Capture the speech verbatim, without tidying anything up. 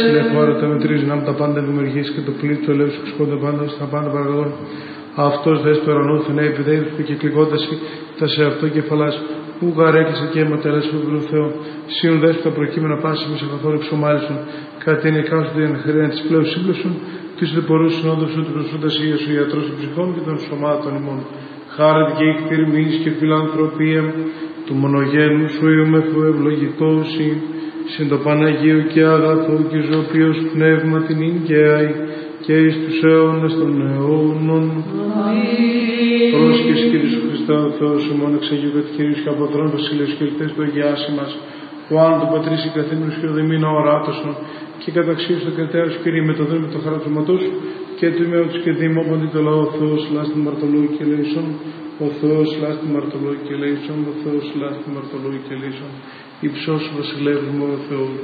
βασιλεία χώρα, τα μετρίζει να τα πάντα δημιουργήσει και το πλήττο του ελεύθερου εξκόντα πάντα, στα πάντα παραγωγών. Αυτό δε του ουρανού, θενέ επιδέει που κυκλικόταση, τα σε αυτό κεφαλά, που γαρέκλεισε και αίματα ελεύθερου του Θεού. Σύουν δε που τα προκείμενα πάση με σε καθόλου εξομάλισον, κάτι είναι εκάστοτε εν χρέα τη πλέον σύμπλεσον, τη του πορού συνόδου του προσούντα υγεία ο ιατρό των ψυχών και των σωμάτων ημών. Χάρη και η κτηρμής και φιλανθρωπία του μονογένου σου ιομεθού ευλογητώσει, συν το Παναγίου και αγαθό και ζωοποιός πνεύμα την ίγκαιαι και εις τους αιώνας των αιώνων. Πρόσχες Κύριε σου Χριστέ ο Θεός σου μόνο εξαγίου κατ' Κύριος και από θρόν βασιλείος και ελθές του αγιάσει μας, ο αν του πατρίσει καθήμενος και ο δεμίνα οράτωσον και καταξίως το κρατέρας Κύριε με το δρόμο το χαρακτηματό σου και του ημέου της και δημόπαντη το λαό ο Θεός λάστη μαρτωλού και λέησον, ο Θεός λάστη μαρτωλού και λέησον, ο Θεός λάστη μαρτωλού και λέησον, υψώσου βασιλεύουμε ο Θεός.